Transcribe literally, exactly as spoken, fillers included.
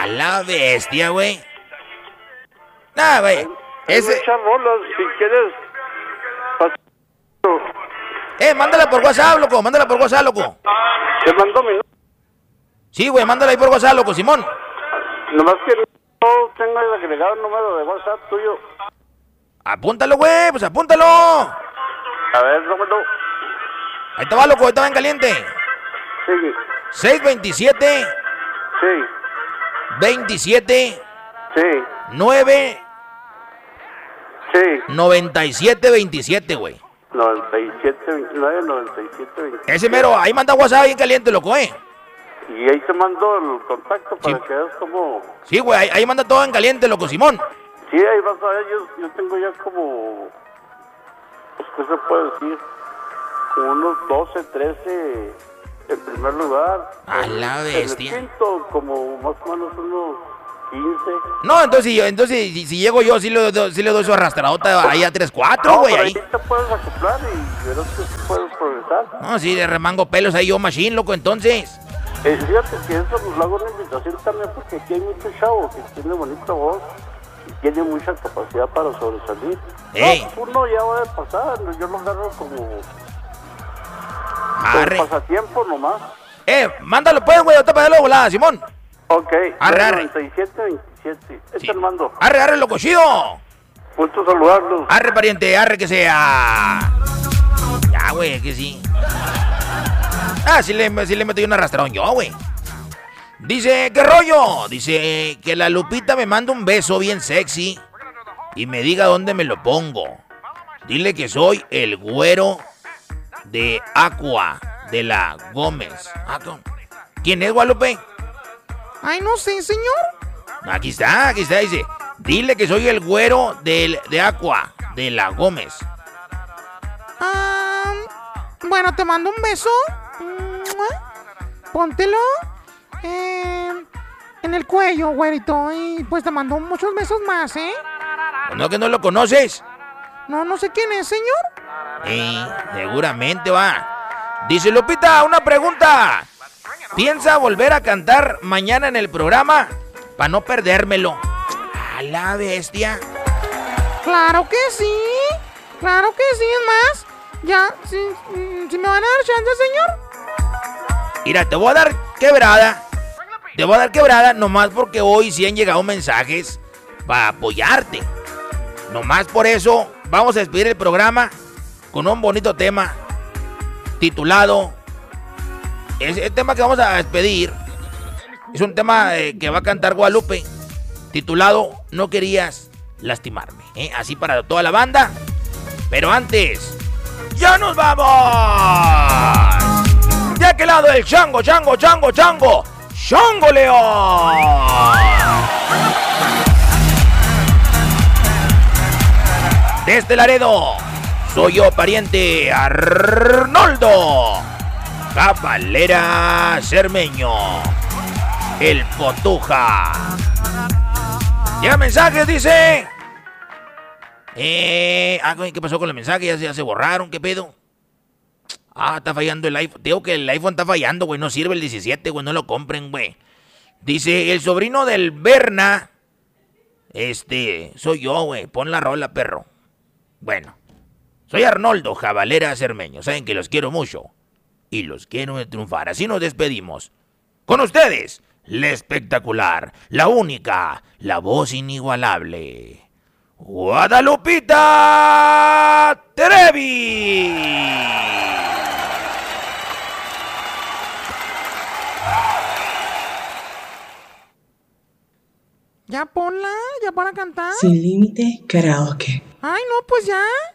A la bestia, güey. Nah, güey. Ese... Echar rolas, si quieres. Eh, mándala por WhatsApp, loco. Mándala por WhatsApp, loco. Te mando mi... Sí, güey, mándala ahí por WhatsApp, loco, Simón. Nomás que no tengo el agregado número de WhatsApp tuyo. Apúntalo, güey, pues apúntalo. A ver, dámelo. Ahí te va, loco, ahí te va en caliente. Sí. seis veintisiete. Sí. veintisiete. Sí. nueve. Sí. noventa y siete veintisiete, güey. noventa y siete veintinueve, noventa y siete veintisiete. Ese mero, ahí manda WhatsApp bien caliente, loco, eh. Y ahí te mando el contacto para sí. que veas como... Sí, güey, ahí, ahí manda todo en caliente, loco, Simón. Sí, ahí vas a ver, yo, yo tengo ya como... Pues, ¿qué se puede decir? Como unos doce, trece en primer lugar. A la bestia. En el quinto, como más o menos unos quince. No, entonces, si, entonces si, si llego yo, sí le, do, sí le doy su arrastradota ahí a tres cuatro, güey. No, ahí. ahí te puedes acoplar y verás que sí puedes progresar. No, sí, le remango pelos ahí yo, machine, loco, entonces. Eh, fíjate que eso nos lo hago una invitación también porque aquí hay mucho chavo que tiene bonita voz y tiene mucha capacidad para sobresalir. Ey. No, pues uno ya va de pasada, yo lo agarro como, Arre. como pasatiempo nomás. Eh, mándalo pues, güey, ahorita para darlo de volada, Simón. Ok, arre, arre. noventa y siete veintisiete, este Sí. el mando. Arre, arre, loco, chido. Gusto saludarlos. Arre, pariente, arre que sea. Ya, güey, que sí. Ah, sí le, sí le metí un arrastrón yo, güey. Dice, ¿qué rollo? Dice que la Lupita me manda un beso bien sexy y me diga dónde me lo pongo. Dile que soy el güero de Aqua, de la Gómez. ¿Quién es, Guadalupe? Ay, no sé, señor. Aquí está, aquí está, dice. Dile que soy el güero de, de Aqua, de la Gómez. Ah, bueno, te mando un beso. Póntelo eh, en el cuello, güerito. Y pues te mando muchos besos más, ¿eh? ¿No que no lo conoces? No, no sé quién es, señor. Eh, seguramente va. Dice Lupita, una pregunta. ¿Piensa volver a cantar mañana en el programa? Para no perdérmelo. A la bestia. Claro que sí. Claro que sí, es más. Ya, si, si me van a dar chance, señor. Mira, te voy a dar quebrada. Te voy a dar quebrada nomás porque hoy sí han llegado mensajes para apoyarte. Nomás por eso vamos a despedir el programa con un bonito tema titulado... Es el tema que vamos a despedir. Es un tema eh, que va a cantar Guadalupe, titulado No querías lastimarme, ¿eh? Así para toda la banda. Pero antes, ¡ya nos vamos! De aquel lado el Chango, Chango, Chango, Chango, Chango León. Desde Laredo, soy yo, pariente Arnoldo Cabalera Cermeño, el Potuja. Llega mensajes, dice. Eh, ah, ¿qué pasó con el mensaje? ¿Ya se, ya se borraron? ¿Qué pedo? Ah, está fallando el iPhone. Digo que el iPhone está fallando, güey. No sirve el diecisiete, güey. No lo compren, güey. Dice, el sobrino del Berna. Este, soy yo, güey. Pon la rola, perro. Bueno, soy Arnoldo Jabalera Cermeño. Saben que los quiero mucho. Y los quiero triunfar. Así nos despedimos. Con ustedes, la espectacular, la única, la voz inigualable, Guadalupita Trevi. Ya ponla, ya para cantar. Sin Límite Karaoke. Ay, no, pues ya.